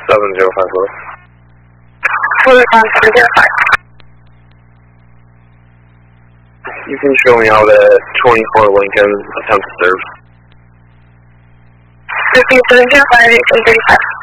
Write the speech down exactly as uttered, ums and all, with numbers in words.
seven zero five four. Fully on seven zero five. You can show me how the twenty-four Lincoln attempt to serve. Repeat seven zero five, eight seven three five.